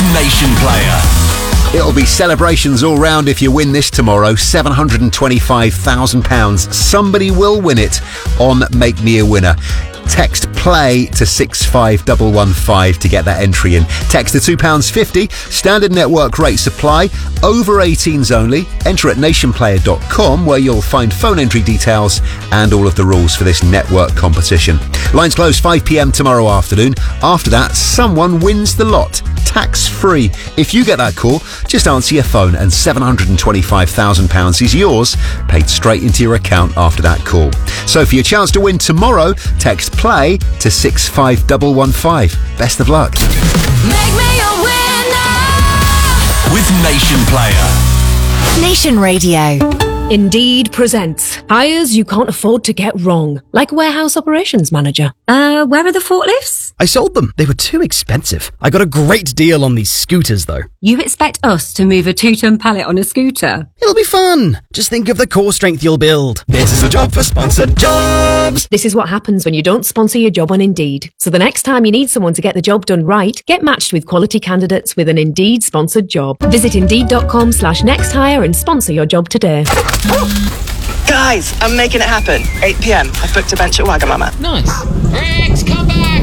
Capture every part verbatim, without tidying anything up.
Nation Player. It'll be celebrations all round if you win this tomorrow. seven hundred twenty-five thousand pounds. Somebody will win it on Make Me a Winner. Text PLAY to six five one one five to get that entry in. Text to two pounds fifty. Standard network rates apply. Over eighteens only. Enter at nation player dot com where you'll find phone entry details and all of the rules for this network competition. Lines close five p.m. tomorrow afternoon. After that, someone wins the lot. Tax free. If you get that call, just answer your phone and seven hundred twenty-five thousand pounds is yours, paid straight into your account after that call. So for your chance to win tomorrow, text PLAY to six five one one five. Best of luck. Make me a winner with Nation Player. Nation Radio. Indeed presents hires you can't afford to get wrong, like warehouse operations manager. Uh, where are the forklifts? I sold them. They were too expensive. I got a great deal on these scooters, though. You expect us to move a two-ton pallet on a scooter? It'll be fun. Just think of the core strength you'll build. This is a job for sponsored jobs. This is what happens when you don't sponsor your job on Indeed. So the next time you need someone to get the job done right, get matched with quality candidates with an Indeed sponsored job. Visit indeed.com slash next hire and sponsor your job today. Guys, I'm making it happen. eight p.m. I've booked a bench at Wagamama. Nice. Rex, come back!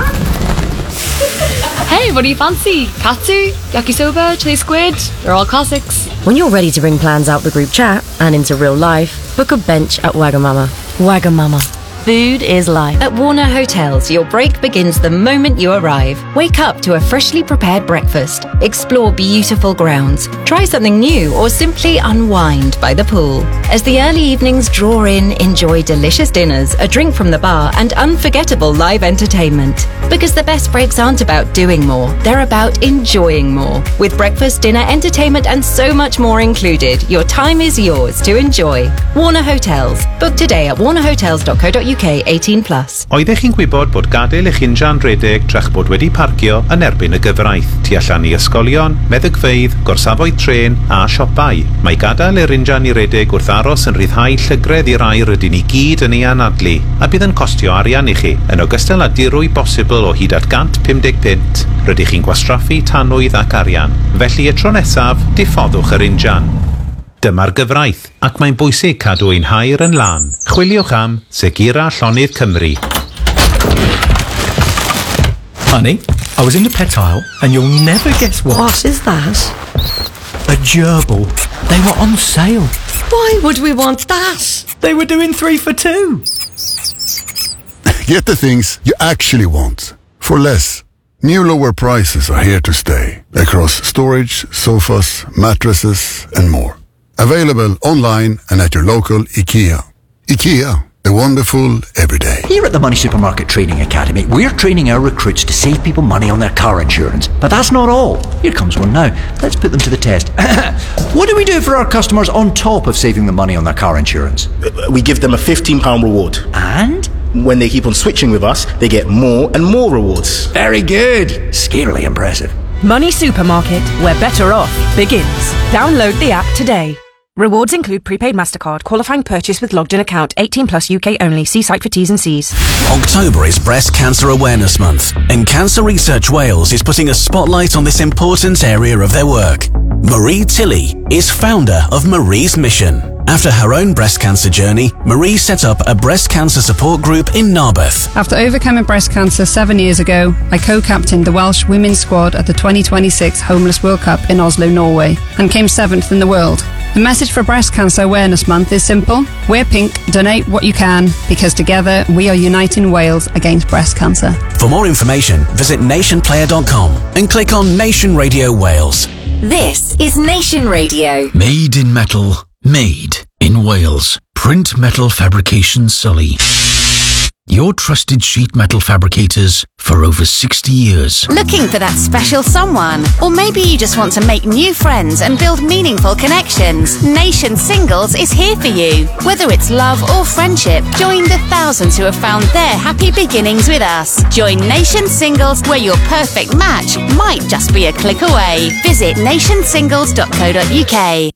Hey, what do you fancy? Katsu, yakisoba, chili squid? They're all classics. When you're ready to bring plans out the group chat and into real life, book a bench at Wagamama. Wagamama. Food is life. At Warner Hotels, your break begins the moment you arrive. Wake up to a freshly prepared breakfast. Explore beautiful grounds. Try something new or simply unwind by the pool. As the early evenings draw in, enjoy delicious dinners, a drink from the bar, and unforgettable live entertainment. Because the best breaks aren't about doing more, they're about enjoying more. With breakfast, dinner, entertainment, and so much more included, your time is yours to enjoy. Warner Hotels. Book today at warner hotels dot co dot uk. eighteen plus. Oeddech chi'n gwybod bod gadael eich injan redeg trach bod wedi parcio yn erbyn y gyfraith, tu allan i ysgolion, meddygfeydd, gorsafoedd tren a siopau. Mae gadael yr injan i redeg wrth aros yn rhyddhau llygredd i'r air rydyn ni gyd yn ei anadlu, a bydd yn costio arian i chi, yn ogystal â dirwy bosibl o hyd at gant pumdeg pint. Rydych chi'n gwastraffu tanwydd ac arian. Felly y tro nesaf, diffoddwch yr injan. Dyma'r gyfraith, ac mae'n bwysig cadw ein hair yn lan. Chwiliwch am Segura Llonydd Cymru. Honey, I was in the pet aisle, and you'll never guess what. What is that? A gerbil. They were on sale. Why would we want that? They were doing three for two. Get the things you actually want for less. New lower prices are here to stay across storage, sofas, mattresses, and more. Available online and at your local IKEA. IKEA, the wonderful everyday. Here at the Money Supermarket Training Academy, we're training our recruits to save people money on their car insurance. But that's not all. Here comes one now. Let's put them to the test. What do we do for our customers on top of saving them money on their car insurance? We give them a fifteen pounds reward. And? When they keep on switching with us, they get more and more rewards. Very good. Scarily impressive. Money Supermarket, where better off begins. Download the app today. Rewards include prepaid MasterCard, qualifying purchase with logged in account, eighteen plus U K only. See site for T's and C's. October is Breast Cancer Awareness Month, and Cancer Research Wales is putting a spotlight on this important area of their work. Marie Tilley is founder of Marie's Mission. After her own breast cancer journey, Marie set up a breast cancer support group in Narberth. After overcoming breast cancer seven years ago, I co-captained the Welsh women's squad at the twenty twenty-six Homeless World Cup in Oslo, Norway, and came seventh in the world. The message for Breast Cancer Awareness Month is simple. Wear pink, donate what you can, because together we are uniting Wales against breast cancer. For more information, visit nation player dot com and click on Nation Radio Wales. This is Nation Radio. Made in metal, made in Wales. Print Metal Fabrication Sully. Your trusted sheet metal fabricators for over sixty years. Looking for that special someone? Or maybe you just want to make new friends and build meaningful connections? Nation Singles is here for you. Whether it's love or friendship, join the thousands who have found their happy beginnings with us. Join Nation Singles, where your perfect match might just be a click away. Visit nation singles dot co dot uk.